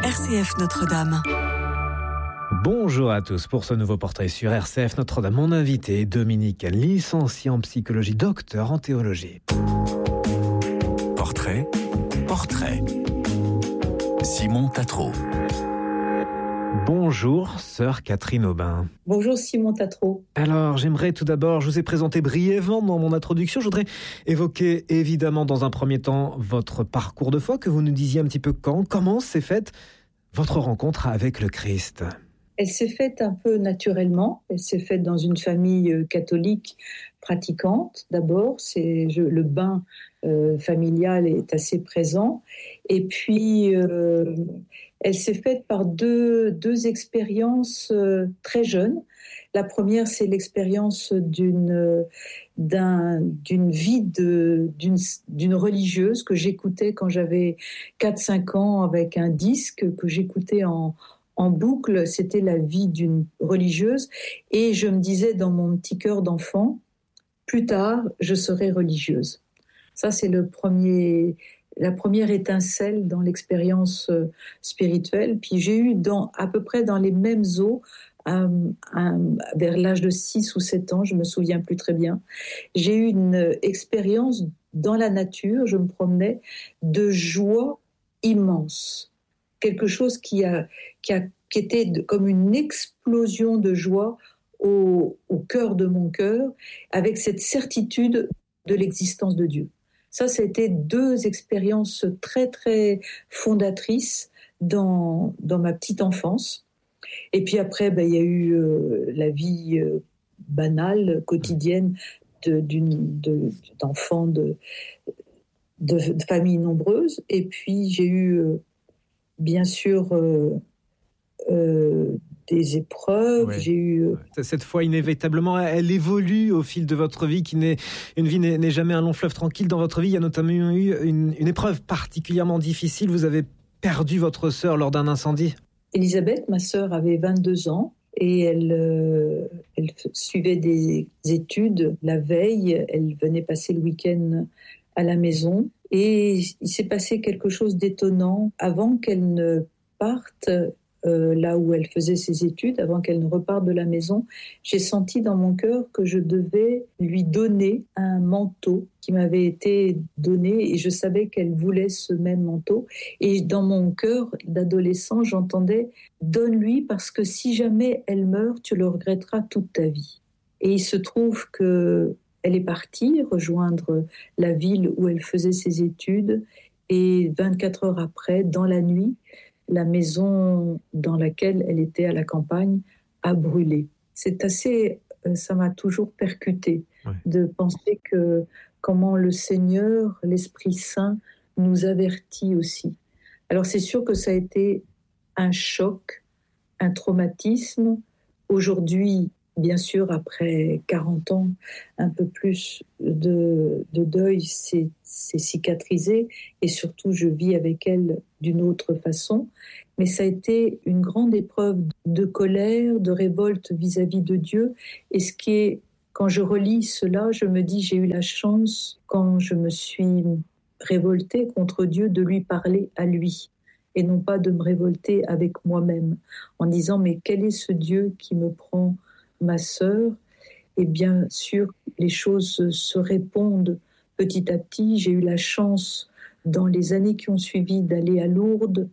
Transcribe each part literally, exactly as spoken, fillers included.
R C F Notre-Dame. Bonjour à tous pour ce nouveau portrait sur R C F Notre-Dame. Mon invité est Dominique, licencié en psychologie, docteur en théologie. Portrait, portrait. Simon Tatro. Bonjour, sœur Catherine Aubin. Bonjour Simon Tatro. Alors, j'aimerais tout d'abord, je vous ai présenté brièvement dans mon introduction. Je voudrais évoquer évidemment dans un premier temps votre parcours de foi, que vous nous disiez un petit peu quand, comment s'est faite votre rencontre avec le Christ. Elle s'est faite un peu naturellement. Elle s'est faite dans une famille catholique pratiquante. D'abord, c'est je, le bain euh, familial est assez présent. Et puis, euh, elle s'est faite par deux, deux expériences euh, très jeunes. La première, c'est l'expérience d'une, d'un, d'une vie de, d'une, d'une religieuse que j'écoutais quand j'avais quatre cinq ans avec un disque que j'écoutais en en boucle. C'était la vie d'une religieuse, et je me disais dans mon petit cœur d'enfant, plus tard, je serai religieuse. Ça, c'est le premier, la première étincelle dans l'expérience spirituelle. Puis j'ai eu dans, à peu près dans les mêmes eaux, un, un, vers l'âge de six ou sept ans, je me souviens plus très bien, j'ai eu une expérience dans la nature, je me promenais, de joie immense. Quelque chose qui, a, qui, a, qui était de, comme une explosion de joie au, au cœur de mon cœur, avec cette certitude de l'existence de Dieu. Ça, c'était deux expériences très, très fondatrices dans, dans ma petite enfance. Et puis après, ben, il y a eu euh, la vie euh, banale, quotidienne, de, d'une, de, d'enfants de, de, de familles nombreuses. Et puis, j'ai eu... Euh, Bien sûr, euh, euh, des épreuves. Oui. J'ai eu. Euh... Cette foi, inévitablement, elle évolue au fil de votre vie, qui n'est une vie n'est, n'est jamais un long fleuve tranquille. Dans votre vie, il y a notamment eu une, une épreuve particulièrement difficile. Vous avez perdu votre sœur lors d'un incendie. Elisabeth, ma sœur, avait vingt-deux ans et elle, euh, elle suivait des études la veille. Elle venait passer le week-end à la maison. Et il s'est passé quelque chose d'étonnant. Avant qu'elle ne parte euh, là où elle faisait ses études, avant qu'elle ne reparte de la maison, j'ai senti dans mon cœur que je devais lui donner un manteau qui m'avait été donné, et je savais qu'elle voulait ce même manteau. Et dans mon cœur d'adolescent, j'entendais « Donne-lui, parce que si jamais elle meurt, tu le regretteras toute ta vie ». Et il se trouve que elle est partie rejoindre la ville où elle faisait ses études, et vingt-quatre heures après, dans la nuit, la maison dans laquelle elle était à la campagne a brûlé. C'est assez, ça m'a toujours percuté, ouais, de penser que comment le Seigneur, l'Esprit Saint, nous avertit aussi. Alors c'est sûr que ça a été un choc, un traumatisme. Aujourd'hui, bien sûr, après quarante ans, un peu plus de, de deuil, c'est, c'est cicatrisé, et surtout, je vis avec elle d'une autre façon. Mais ça a été une grande épreuve de colère, de révolte vis-à-vis de Dieu. Et ce qui est, quand je relis cela, je me dis, j'ai eu la chance, quand je me suis révoltée contre Dieu, de lui parler à lui, et non pas de me révolter avec moi-même, en disant, mais quel est ce Dieu qui me prend ma sœur? Et bien sûr, les choses se répondent petit à petit. J'ai eu la chance, dans les années qui ont suivi, d'aller à Lourdes.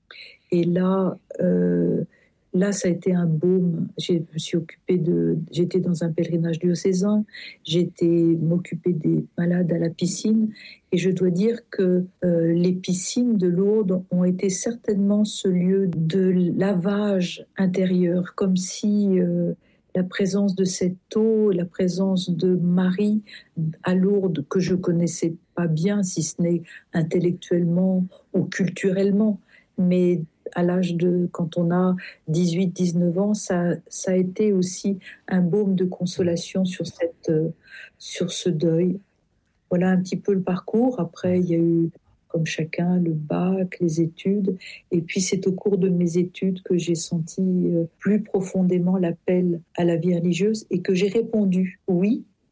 Et là, euh, là, ça a été un baume. Je me suis occupée de... J'étais dans un pèlerinage diocésain. J'ai été m'occuper des malades à la piscine. Et je dois dire que euh, les piscines de Lourdes ont été certainement ce lieu de lavage intérieur, comme si... Euh, la présence de cette eau, la présence de Marie à Lourdes, que je connaissais pas bien, si ce n'est intellectuellement ou culturellement, mais à l'âge de, quand on a dix-huit dix-neuf ans, ça, ça a été aussi un baume de consolation sur, cette, sur ce deuil. Voilà un petit peu le parcours. Après, il y a eu, comme chacun, le bac, les études. Et puis, c'est au cours de mes études que j'ai senti plus profondément l'appel à la vie religieuse, et que j'ai répondu oui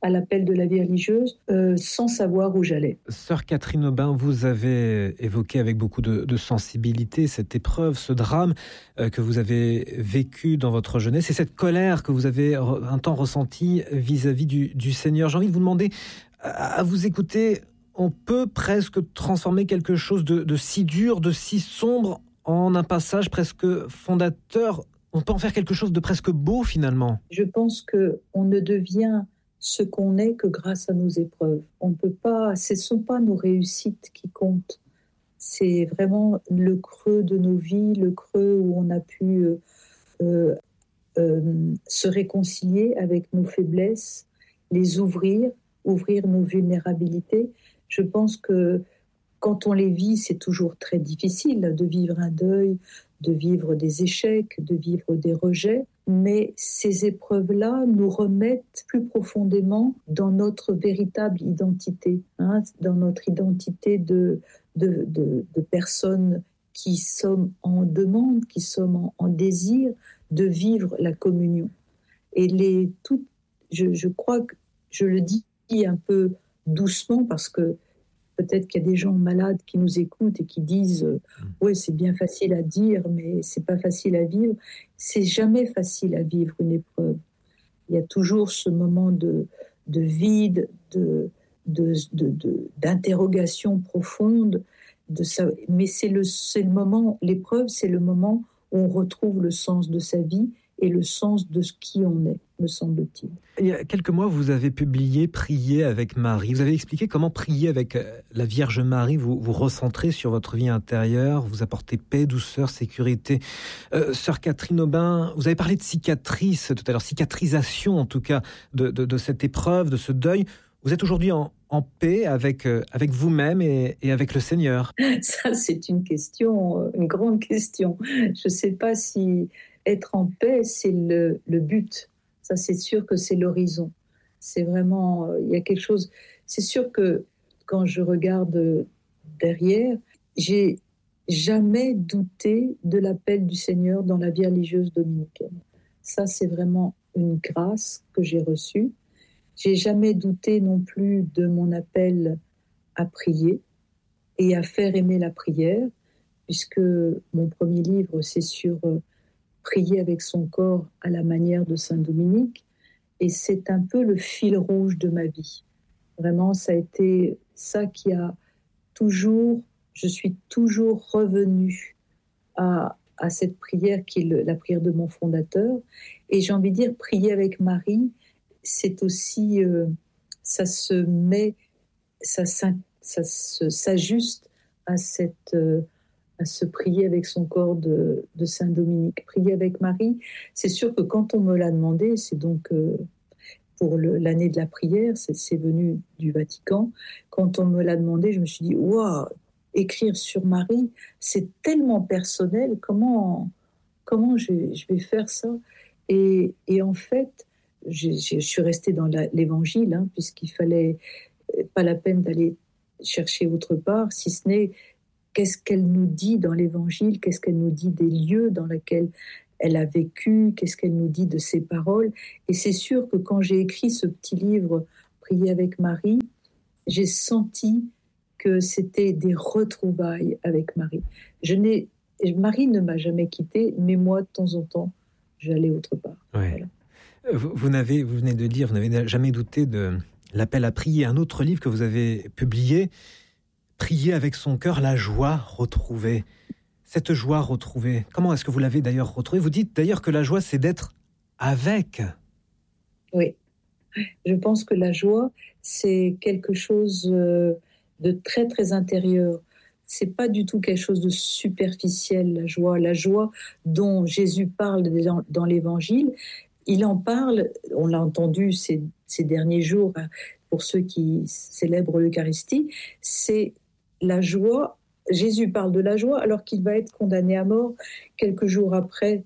à l'appel de la vie religieuse euh, sans savoir où j'allais. Sœur Catherine Aubin, vous avez évoqué avec beaucoup de, de sensibilité cette épreuve, ce drame euh, que vous avez vécu dans votre jeunesse et cette colère que vous avez un temps ressentie vis-à-vis du, du Seigneur. J'ai envie de vous demander, à, à vous écouter, on peut presque transformer quelque chose de, de si dur, de si sombre en un passage presque fondateur. On peut en faire quelque chose de presque beau finalement. Je pense qu'on ne devient ce qu'on est que grâce à nos épreuves. On ne peut pas, ce ne sont pas nos réussites qui comptent. C'est vraiment le creux de nos vies, le creux où on a pu euh, euh, euh, se réconcilier avec nos faiblesses, les ouvrir, ouvrir nos vulnérabilités. Je pense que quand on les vit, c'est toujours très difficile de vivre un deuil, de vivre des échecs, de vivre des rejets. Mais ces épreuves-là nous remettent plus profondément dans notre véritable identité, hein, dans notre identité de, de, de, de personnes qui sommes en demande, qui sommes en, en désir de vivre la communion. Et les, tout, je, je crois que je le dis un peu doucement parce que peut-être qu'il y a des gens malades qui nous écoutent et qui disent euh, « ouais, c'est bien facile à dire, mais c'est pas facile à vivre ». C'est jamais facile à vivre une épreuve. Il y a toujours ce moment de, de vide, de, de, de, de, d'interrogation profonde. De ça. Mais c'est le, c'est le moment, l'épreuve, c'est le moment où on retrouve le sens de sa vie et le sens de ce qui on est, me semble-t-il. Il y a quelques mois, vous avez publié « Prier avec Marie ». Vous avez expliqué comment prier avec la Vierge Marie, vous vous recentrez sur votre vie intérieure, vous apportez paix, douceur, sécurité. Euh, Sœur Catherine Aubin, vous avez parlé de cicatrice tout à l'heure, cicatrisation en tout cas, de, de, de cette épreuve, de ce deuil. Vous êtes aujourd'hui en, en paix avec, euh, avec vous-même et, et avec le Seigneur. Ça, c'est une question, une grande question. Je ne sais pas si être en paix, c'est le, le but. Ça, c'est sûr que c'est l'horizon. C'est vraiment, il y a quelque chose. C'est sûr que quand je regarde derrière, j'ai jamais douté de l'appel du Seigneur dans la vie religieuse dominicaine. Ça, c'est vraiment une grâce que j'ai reçue. J'ai jamais douté non plus de mon appel à prier et à faire aimer la prière, puisque mon premier livre, c'est sur prier avec son corps à la manière de Saint Dominique, et c'est un peu le fil rouge de ma vie. Vraiment, ça a été ça qui a toujours, je suis toujours revenue à, à cette prière qui est le, la prière de mon fondateur, et j'ai envie de dire, prier avec Marie, c'est aussi, euh, ça se met, ça, ça, ça se, s'ajuste à cette... Euh, à se prier avec son corps de, de Saint Dominique. Prier avec Marie, c'est sûr que quand on me l'a demandé, c'est donc euh, pour le, l'année de la prière, c'est, c'est venu du Vatican, quand on me l'a demandé, je me suis dit, waouh, écrire sur Marie, c'est tellement personnel, comment, comment je, je vais faire ça ? et, et en fait, je, je suis restée dans la, l'évangile, hein, puisqu'il fallait pas la peine d'aller chercher autre part, si ce n'est qu'est-ce qu'elle nous dit dans l'Évangile, qu'est-ce qu'elle nous dit des lieux dans lesquels elle a vécu, qu'est-ce qu'elle nous dit de ses paroles. Et c'est sûr que quand j'ai écrit ce petit livre « Prier avec Marie », j'ai senti que c'était des retrouvailles avec Marie. Je n'ai, Marie ne m'a jamais quittée, mais moi, de temps en temps, j'allais autre part. Ouais. Voilà. Vous, vous, n'avez, vous venez de dire, vous n'avez jamais douté de l'appel à prier. Un autre livre que vous avez publié, Prier avec son cœur, la joie retrouvée. Cette joie retrouvée, comment est-ce que vous l'avez d'ailleurs retrouvée ? Vous dites d'ailleurs que la joie, c'est d'être avec. Oui, je pense que la joie, c'est quelque chose de très, très intérieur. C'est pas du tout quelque chose de superficiel, la joie. La joie dont Jésus parle dans, dans l'Évangile, il en parle, on l'a entendu ces, ces derniers jours, pour ceux qui célèbrent l'Eucharistie, c'est la joie. Jésus parle de la joie alors qu'il va être condamné à mort quelques jours après.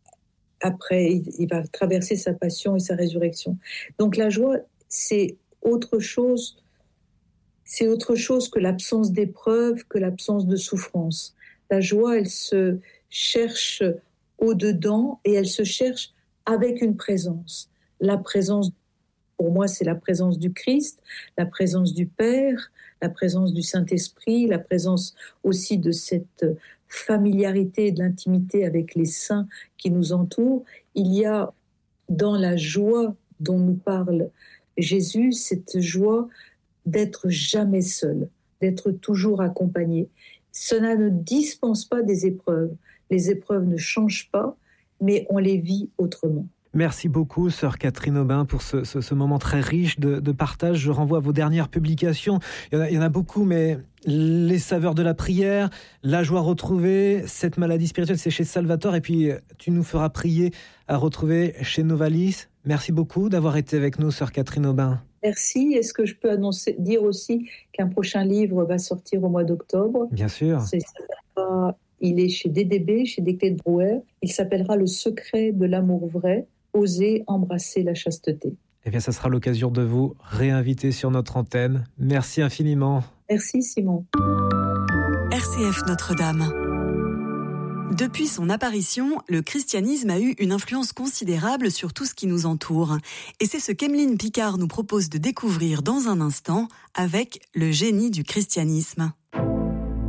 Après, il va traverser sa passion et sa résurrection. Donc la joie, c'est autre chose, c'est autre chose que l'absence d'épreuve, que l'absence de souffrance. La joie, elle se cherche au-dedans et elle se cherche avec une présence, la présence Pour moi, c'est la présence du Christ, la présence du Père, la présence du Saint-Esprit, la présence aussi de cette familiarité et de l'intimité avec les saints qui nous entourent. Il y a dans la joie dont nous parle Jésus, cette joie d'être jamais seul, d'être toujours accompagné. Cela ne dispense pas des épreuves. Les épreuves ne changent pas, mais on les vit autrement. Merci beaucoup, sœur Catherine Aubin, pour ce, ce, ce moment très riche de, de partage. Je renvoie à vos dernières publications. Il y en a, il y en a beaucoup, mais Les saveurs de la prière, La joie retrouvée, Cette maladie spirituelle, c'est chez Salvatore. Et puis, tu nous feras prier à retrouver chez Novalis. Merci beaucoup d'avoir été avec nous, sœur Catherine Aubin. Merci. Est-ce que je peux annoncer, dire aussi qu'un prochain livre va sortir au mois d'octobre ? Bien sûr. C'est, il est chez D D B, chez Desclés de Brouwer. Il s'appellera Le secret de l'amour vrai. Oser embrasser la chasteté. Eh bien, ça sera l'occasion de vous réinviter sur notre antenne. Merci infiniment. Merci Simon. R C F Notre-Dame. Depuis son apparition, le christianisme a eu une influence considérable sur tout ce qui nous entoure. Et c'est ce qu'Emeline Picard nous propose de découvrir dans un instant avec Le génie du christianisme.